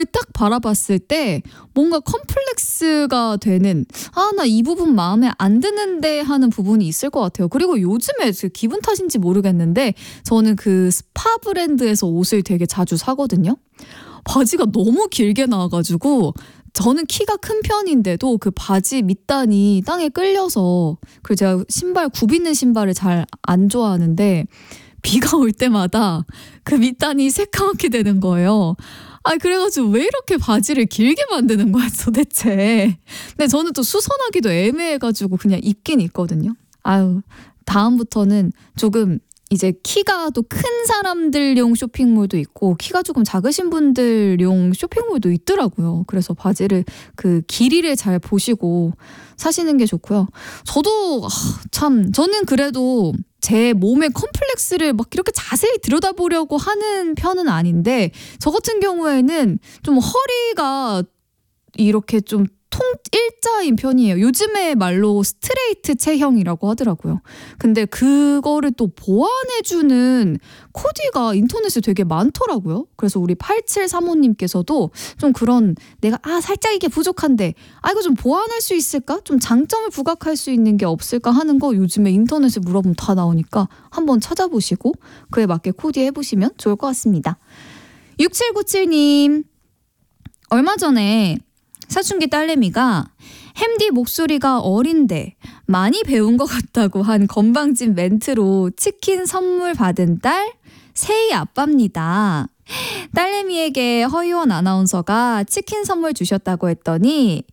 딱 바라봤을 때 뭔가 컴플렉스가 되는, 나 이 부분 마음에 안 드는데 하는 부분이 있을 것 같아요. 그리고 요즘에 기분 탓인지 모르겠는데 저는 그 스파 브랜드에서 옷을 되게 자주 사거든요. 바지가 너무 길게 나와가지고 저는 키가 큰 편인데도 그 바지 밑단이 땅에 끌려서, 그리고 제가 굽 있는 신발을 잘 안 좋아하는데 비가 올 때마다 그 밑단이 새까맣게 되는 거예요. 그래가지고 왜 이렇게 바지를 길게 만드는 거야 도대체. 근데 저는 또 수선하기도 애매해가지고 그냥 입긴 입거든요. 다음부터는 조금 이제 키가 또 큰 사람들용 쇼핑몰도 있고 키가 조금 작으신 분들용 쇼핑몰도 있더라고요. 그래서 바지를 그 길이를 잘 보시고 사시는 게 좋고요. 저도 저는 그래도 제 몸의 컴플렉스를 막 이렇게 자세히 들여다보려고 하는 편은 아닌데, 저 같은 경우에는 좀 허리가 이렇게 좀 일자인 편이에요. 요즘에 말로 스트레이트 체형이라고 하더라고요. 근데 그거를 또 보완해주는 코디가 인터넷에 되게 많더라고요. 그래서 우리 8735님께서도 좀 그런, 내가 살짝 이게 부족한데 이거 좀 보완할 수 있을까? 좀 장점을 부각할 수 있는 게 없을까 하는 거 요즘에 인터넷에 물어보면 다 나오니까 한번 찾아보시고 그에 맞게 코디해보시면 좋을 것 같습니다. 6797님, 얼마 전에 사춘기 딸내미가 햄디 목소리가 어린데 많이 배운 것 같다고 한 건방진 멘트로 치킨 선물 받은 딸 세희 아빠입니다. 딸내미에게 허이원 아나운서가 치킨 선물 주셨다고 했더니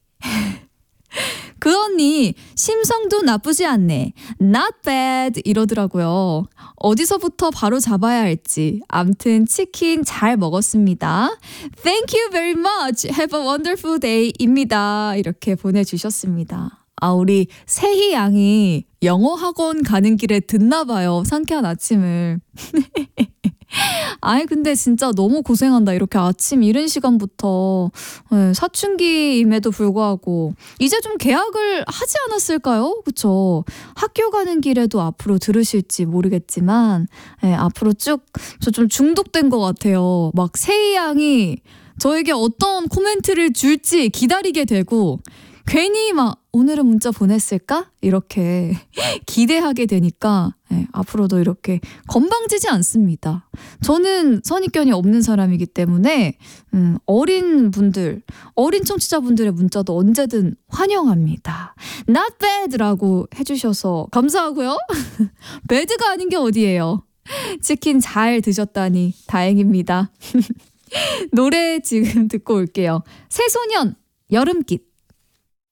그 언니 심성도 나쁘지 않네, not bad 이러더라고요. 어디서부터 바로 잡아야 할지 암튼 치킨 잘 먹었습니다. Thank you very much. Have a wonderful day 입니다. 이렇게 보내주셨습니다. 우리 세희 양이 영어 학원 가는 길에 듣나 봐요. 상쾌한 아침을. 근데 진짜 너무 고생한다. 이렇게 아침 이른 시간부터. 사춘기임에도 불구하고 이제 좀 개학을 하지 않았을까요? 그쵸? 학교 가는 길에도 앞으로 들으실지 모르겠지만 앞으로 쭉 저 좀 중독된 것 같아요. 막 세희 양이 저에게 어떤 코멘트를 줄지 기다리게 되고 괜히 막 오늘은 문자 보냈을까? 이렇게 기대하게 되니까 앞으로도 이렇게 건방지지 않습니다. 저는 선입견이 없는 사람이기 때문에 어린 청취자분들의 문자도 언제든 환영합니다. Not bad라고 해주셔서 감사하고요. bad가 아닌 게 어디예요. 치킨 잘 드셨다니 다행입니다. 노래 지금 듣고 올게요. 새소년 여름깃.